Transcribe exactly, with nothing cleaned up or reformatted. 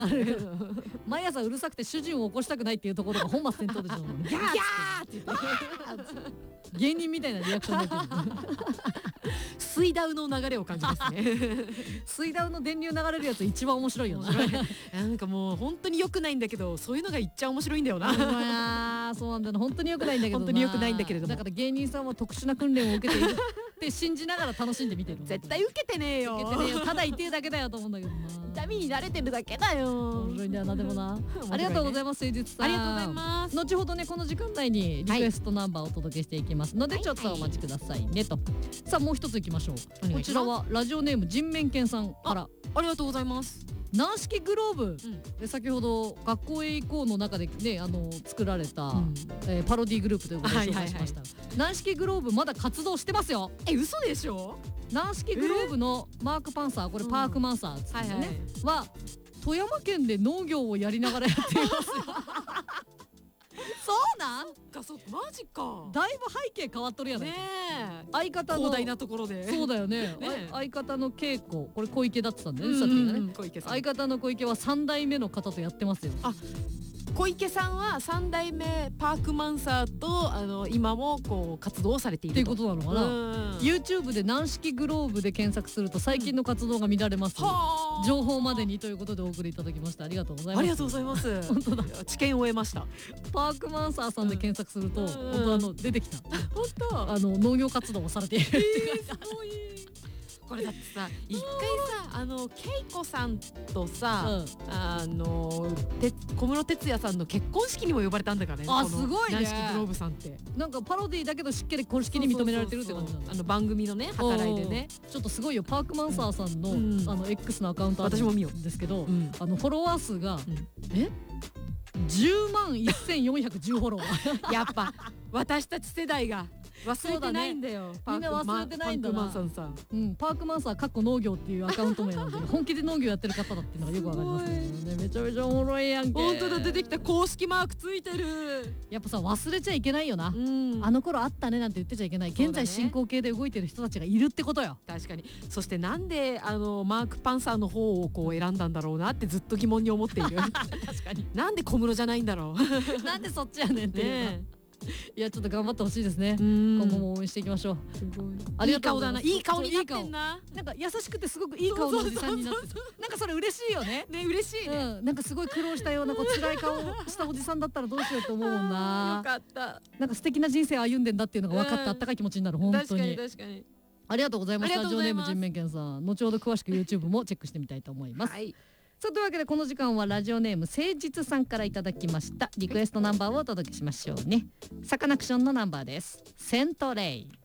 あれ毎朝うるさくて主人を起こしたくないっていうところが本末転倒でしょ。ギャーって言って芸人みたいなリアクションで水ダウの流れを感じますね水ダウの電流流れるやつ一番面白いよななんかもう本当に良くないんだけど、そういうのがいっちゃ面白いんだよなそうなんだよ、本当に良くないんだけどな。 本当に良くないんだけれども、 だから芸人さんは特殊な訓練を受けているって信じながら楽しんで見てる。 絶対受けてねえよ。 受けてねえよ、ただ痛いだけだよと思うんだけどな。 痛みに慣れてるだけだよ。 面白いんだよな。でもな、ありがとうございます。誠実さん、 ありがとうございます。 後ほどねこの時間内にリクエストナンバーをお届けしていきますので、ちょっとお待ちくださいねと。さあもう一ついきましょう。こちらはラジオネーム人面犬さんから。 ありがとうございます。 軟式グローブ、うん、先ほど学校へ行こうの中でねあの作られた、うんえー、パロディグループということで紹介しました。軟式グローブまだ活動してますよ。 え、嘘でしょ。 軟式グローブのマークパンサー、これパークマンサーっつってね、うんはいはい、は富山県で農業をやりながらやっていますそうなんか、そうマジか。 だいぶ背景変わっとるやないか。ねえ、相方の広大なところで。 そうだよね。ね相方の恵子、これ小池だってたんだよね。さっきがね。小池さん。相方の小池はさん代目の方とやってますよ。 あ、小池さんはさん代目パークマンサーとあの今もこう活動をされているとっていうことなのかな。YouTube で軟式グローブで検索すると最近の活動が見られます。情報までにということでお送りいただきました。ありがとうございます。 ありがとうございます。本当だ。知見を得ました。 パークマンサーさんで検索すると、うん、本当あの出てきた。 本当。 あの農業活動をされている。 えー、すごい。これだってさ、一回さ、あの恵子さんとさ、うん、あのて小室哲哉さんの結婚式にも呼ばれたんだからね。 あ、すごいね。 軟式グローブさんってなんかパロディだけどしっかり公式に認められてるって感じなんだ。 あの番組のね計らいでね。 ちょっとすごいよ。パークマンサーさんの、うん、あの X のアカウントあるんですけど、 うん、 あのフォロワー数が、うん、えじゅうまんせんよんひゃくじゅうフォロワー。 やっぱ私たち世代が忘れてないんだよ。 みんな忘れてないんだな。 パークマンサーさん、 うん、パークマンサーかっこ農業っていうアカウント名なんで本気で農業やってる方だっていうのがよくわかりますね。めちゃめちゃおもろいやんけ。 本当だ、出てきた。公式マークついてる。 やっぱさ忘れちゃいけないよな、うん、あの頃あったねなんて言ってちゃいけない。現在進行形で動いてる人たちがいるってことよ。 確かに。そしてなんであのマークパンサーの方をこう選んだんだろうなってずっと疑問に思っている。 確かに。 なんで小室じゃないんだろう。なんでそっちやねんっていうね。いやちょっと頑張ってほしいですね。今後も応援していきましょう。 すごい。 ありがとうございます。 いい顔になってんな。 なんか優しくてすごくいい顔のおじさんになってる。なんかそれ嬉しいよね。 ね、嬉しいね。 うん、なんかすごい苦労したようなこう辛い顔したおじさんだったらどうしようと思うもんな。 よかった。 なんか素敵な人生を歩んでんだっていうのが分かってあったかい気持ちになる。本当に。 確かに確かに。 ありがとうございました。ラジオネーム人面犬さん。後ほど詳しく YouTube もチェックしてみたいと思います。はい。さあというわけでこの時間はラジオネーム誠実さんからいただきましたリクエストナンバーをお届けしましょうね。サカナクションのナンバーです。セントレイ。